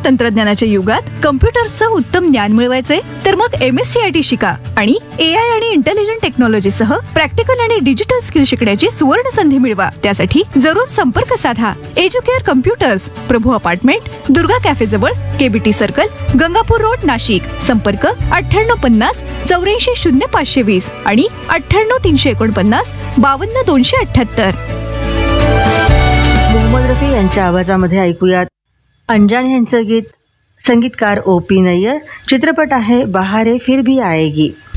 तंत्रज्ञानाच्या युगात कम्प्युटर्सचं उत्तम ज्ञान मिळवायचंय तर मग MSCIT शिका आणि AI आणि इंटेलिजंट टेक्नॉलॉजी सह प्रॅक्टिकल आणि डिजिटल स्किल शिकण्याची सुवर्ण संधी मिळवा. त्यासाठी जरूर संपर्क साधा. एज्युकेअर कम्प्युटर्स, प्रभू अपार्टमेंट, दुर्गा कॅफे जवळ, KBT circle, Gangapur road, Nashik. संपर्क 9850 84 0520 आणि 98 349 52 278. मोहम्मद रफी यांच्या आवाजामध्ये ऐकूयात अंजान यांचं गीत. संगीतकार OP नय्यर. चित्रपट आहे बहारे फिर भी आएगी.